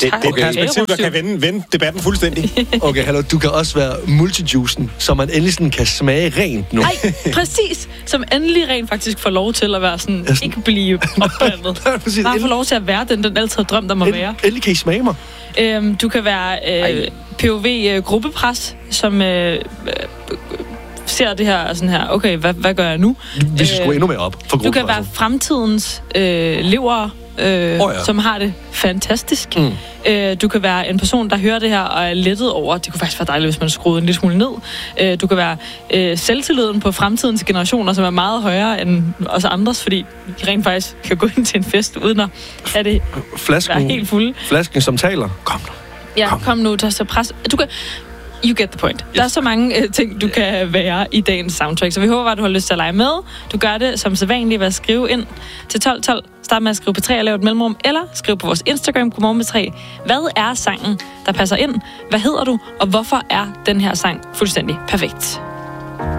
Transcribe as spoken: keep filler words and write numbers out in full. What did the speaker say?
Det, det er et perspektiv, der kan vende, vende debatten fuldstændig. Okay, hallo, du kan også være multijuicen, så man endelig sådan kan smage rent nu. Nej, præcis. Som endelig rent faktisk får lov til at være sådan, sådan ikke blive opblandet. Bare få lov til at være den, den altid har drømt om at End, være. Endelig kan I smage mig. Øhm, du kan være øh, P O V-gruppepres, som øh, øh, ser det her sådan her, okay, hvad, hvad gør jeg nu? Vi skal skrue endnu mere op for Du kan være fremtidens øh, lever, øh, oh, ja. som har det fantastisk. Mm. Øh, du kan være en person, der hører det her og er lettet over. Det kunne faktisk være dejligt, hvis man skruede en lille smule ned. Øh, du kan være øh, selvtilliden på fremtidens generationer, som er meget højere end os andres, fordi vi rent faktisk kan gå ind til en fest uden at have det flasken, være helt fulde. Flasken som taler. Kom nu. Ja, kom, kom nu. Der er så pres. Du kan... You get the point. Yes. Der er så mange uh, ting, du kan være i dagens soundtrack, så vi håber, at du har lyst til at lege med. Du gør det som sædvanligt ved at skrive ind til tolv tolv. Start med at skrive på tre og lave et mellemrum, eller skriv på vores Instagram, Godmorgen med tre. Hvad er sangen, der passer ind? Hvad hedder du? Og hvorfor er den her sang fuldstændig perfekt?